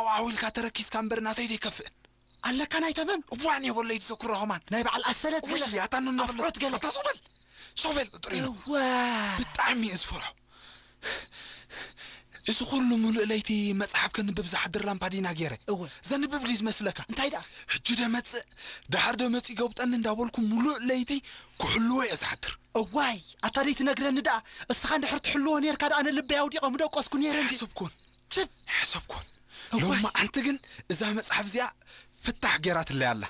عويل كاتركيس كان برناتي دي كفن الله كان يتبن وعني ولا يتذكره همان نايب على الأسلة ولا يعطانا النفلت قال صوبل طرينو بتعمي اسفرح إذا كل ملء ليتي مصحف كنبب زحدر لامبادينا غيره زنبب ليز مسلكا انتي دا حجده مص دحر ده مصي غوبطن اندابلكم ملء ليتي كحلو يزحدر واي اطريت نغرن دا اسخان دحر تحلو نير كاد انا لبي اوديقه مدقسكو نير اندي حسبكون لما انت جن اذا مصحف زيا فتح غيرات اللي الله